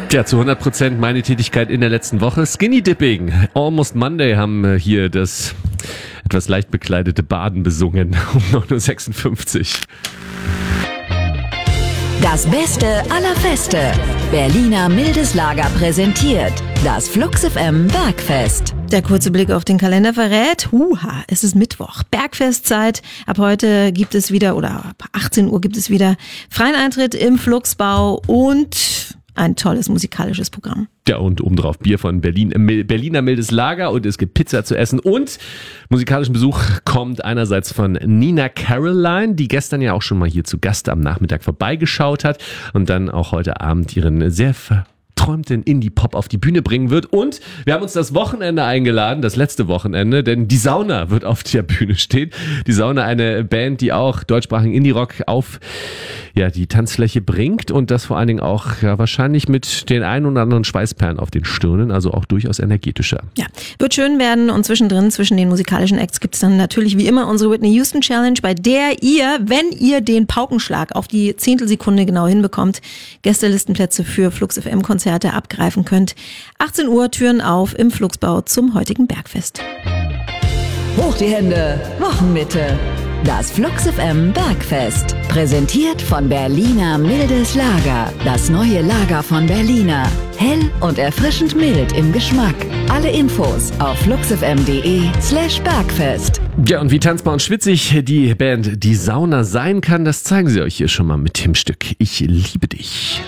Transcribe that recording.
Ja, zu 100% meine Tätigkeit in der letzten Woche. Skinny Dipping, Almost Monday haben hier das etwas leicht bekleidete Baden besungen um 9.56 Uhr. Das Beste aller Feste. Berliner Mildes Lager präsentiert das Flux FM Bergfest. Der kurze Blick auf den Kalender verrät, es ist Mittwoch, Bergfestzeit. Ab heute gibt es wieder, oder ab 18 Uhr gibt es wieder freien Eintritt im Fluxbau und ein tolles musikalisches Programm. Ja, und obendrauf Bier von Berliner Mildes Lager und es gibt Pizza zu essen und musikalischen Besuch kommt einerseits von Nina Caroline, die gestern ja auch schon mal hier zu Gast am Nachmittag vorbeigeschaut hat und dann auch heute Abend ihren sehr verträumten Indie-Pop auf die Bühne bringen wird. Und wir haben uns das Wochenende eingeladen, das letzte Wochenende, denn die Sauna wird auf der Bühne stehen. Die Sauna, eine Band, die auch deutschsprachigen Indie-Rock auf die Tanzfläche bringt und das vor allen Dingen auch wahrscheinlich mit den ein oder anderen Schweißperlen auf den Stirnen, also auch durchaus energetischer. Ja, wird schön werden und zwischendrin, zwischen den musikalischen Acts gibt es dann natürlich wie immer unsere Whitney Houston Challenge, bei der ihr, wenn ihr den Paukenschlag auf die Zehntelsekunde genau hinbekommt, Gästelistenplätze für Flux FM Konzerte abgreifen könnt. 18 Uhr, Türen auf im Fluxbau zum heutigen Bergfest. Hoch die Hände, Wochenmitte. Das Flux FM Bergfest. Präsentiert von Berliner Mildes Lager. Das neue Lager von Berliner. Hell und erfrischend mild im Geschmack. Alle Infos auf fluxfm.de/Bergfest. Ja, und wie tanzbar und schwitzig die Band Die Sauna sein kann, das zeigen sie euch hier schon mal mit dem Stück Ich liebe dich.